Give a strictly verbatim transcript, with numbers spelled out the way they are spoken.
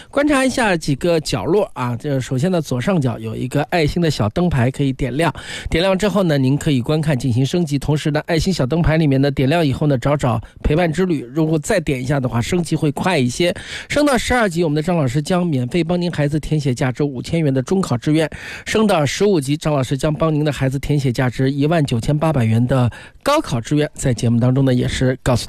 观察一下几个角落啊，这首先呢，左上角有一个爱心的小灯牌可以点亮，点亮之后呢，您可以观看进行升级。同时呢，爱心小灯牌里面呢，点亮以后呢，找找陪伴之旅，如果再点一下的话，升级会快一些。升到十二级，我们的张老师将免费帮您孩子填写价值五千元的中考志愿；升到十五级，张老师将帮您的孩子填写价值一万九千八百元的高考志愿。在节目当中呢，也是告诉